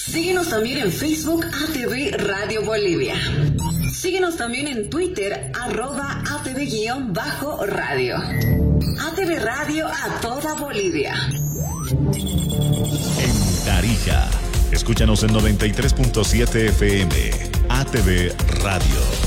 Síguenos también en Facebook ATV Radio Bolivia. Síguenos también en Twitter, @ATV_radio. ATV Radio a toda Bolivia. En Tarija, escúchanos en 93.7 FM. ATV Radio.